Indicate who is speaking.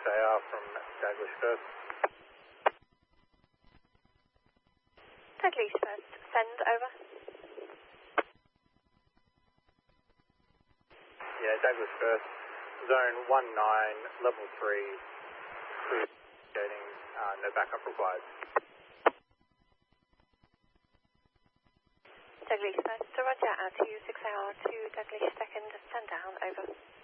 Speaker 1: 6AR from Douglas First.
Speaker 2: Douglas First, send over.
Speaker 1: Yeah, Douglas First, zone 19, level 3, clear, getting no backup required.
Speaker 2: Douglas First, Roger, out to 6AR to Douglas 2nd, stand down, over.